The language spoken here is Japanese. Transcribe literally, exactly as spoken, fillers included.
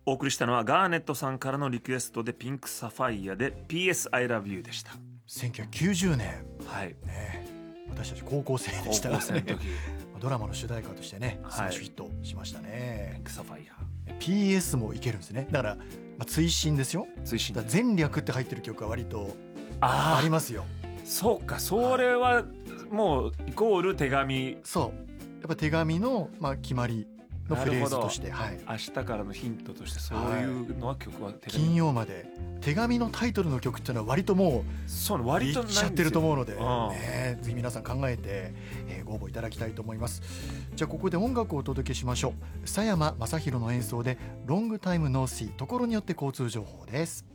お送りしたのはガーネットさんからのリクエストでピンクサファイアで ピーエス I love you でした。 せんきゅうひゃくきゅうじゅうねん、 はいね、私たち高校生でした高校生の時ドラマの主題歌としてねスマッシュヒットしましたね。 ピンクサファイアピーエス もいけるんですね。だから、まあ、追伸ですよ。 追伸だから前略って入ってる曲は割とあありますよ。 そうか、それはもうイコール手紙。 そうやっぱ手紙の、まあ、決まりのフレーズとして、はい、 明日からのヒントとしてそういうのは曲は手紙、 金曜まで手紙のタイトルの曲っていうのは割ともうそう割といっちゃってると思うので、 うんね、ぜひ皆さん考えて、えー、ご応募いただきたいと思います。じゃあここで音楽をお届けしましょう。佐山正宏の演奏でロングタイムノーシー、ところによって交通情報です。